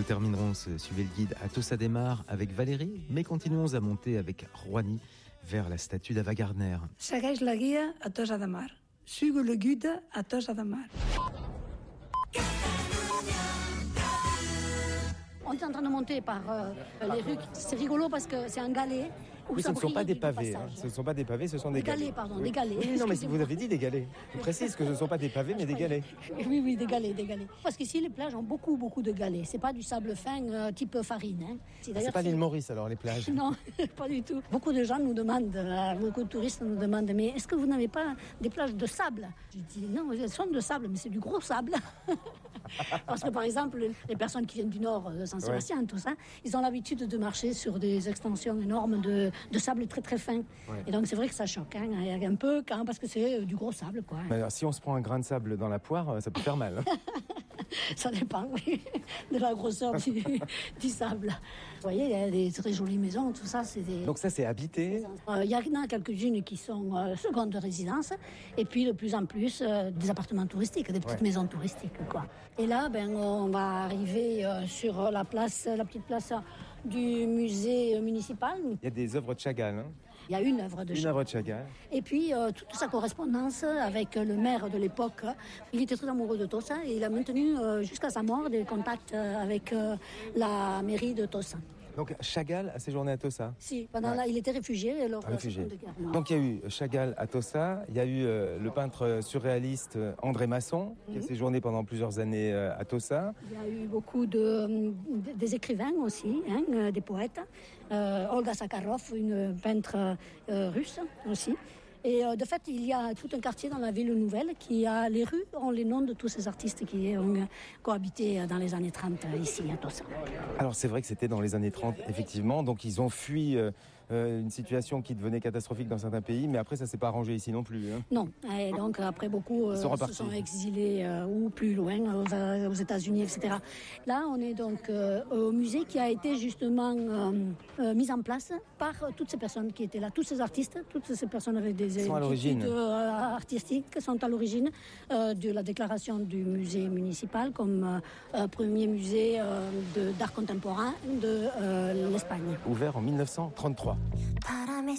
Nous terminerons ce Suivez le guide à Tossa démarre avec Valérie, mais continuons à monter avec Rouhani vers la statue d'Ava Gardner. Segueix la guia a Tossa de Mar. Sigue le guide à Tossa de Mar. On est en train de monter par les rues. C'est rigolo parce que c'est un galet. Oui, ce ne sont pas des pavés. Ce ne sont pas des pavés, ce sont des galets. Des galets. Oui, non, mais vous avez dit des galets. Je précise que ce ne sont pas des pavés, mais des galets. Oui, des galets. Parce qu'ici, les plages ont beaucoup de galets. C'est pas du sable fin type farine. Hein. C'est pas l'île Maurice, alors, les plages? Non, pas du tout. Beaucoup de gens nous demandent, beaucoup de touristes nous demandent, mais est-ce que vous n'avez pas des plages de sable? Je dis non, elles sont de sable, mais c'est du gros sable. Parce que, par exemple, les personnes qui viennent du nord, de Saint-Sébastien, tout ça, ils ont l'habitude de marcher sur des extensions énormes de sable très très fin. Ouais. Et donc c'est vrai que ça choque, hein, un peu, parce que c'est du gros sable, quoi. Mais alors, si on se prend un grain de sable dans la poire, ça peut faire mal. Hein. Ça dépend, oui, de la grosseur du sable. Vous voyez, il y a des très jolies maisons, tout ça. Donc ça, c'est habité? Il y en a quelques-unes qui sont secondes résidences, et puis de plus en plus des appartements touristiques, des petites maisons touristiques, quoi. Et là, on va arriver sur la petite place du musée municipal. Il y a des œuvres de Chagall, hein? Il y a une œuvre de Chagall. Et puis, toute sa correspondance avec le maire de l'époque. Il était très amoureux de Tossa et il a maintenu jusqu'à sa mort des contacts avec la mairie de Tossa. Donc Chagall a séjourné à Tossa? Si, il était réfugié. Réfugié. Donc il y a eu Chagall à Tossa, il y a eu le peintre surréaliste André Masson, qui a séjourné pendant plusieurs années à Tossa. Il y a eu beaucoup des écrivains aussi, hein, des poètes. Olga Sakharov, une peintre russe aussi. Et de fait, il y a tout un quartier dans la ville nouvelle qui a les rues, ont les noms de tous ces artistes qui ont cohabité dans les années 30 ici à Tossa. Alors c'est vrai que c'était dans les années 30, effectivement. Donc ils ont fui une situation qui devenait catastrophique dans certains pays, mais après ça s'est pas arrangé ici non plus. Hein. Non, et donc après beaucoup se sont exilés ou plus loin, aux États-Unis, etc. Là, on est donc au musée qui a été justement mis en place par toutes ces personnes qui étaient là, tous ces artistes, toutes ces personnes avec des études artistiques sont à l'origine de la déclaration du musée municipal comme premier musée d'art contemporain de l'Espagne. Ouvert en 1933.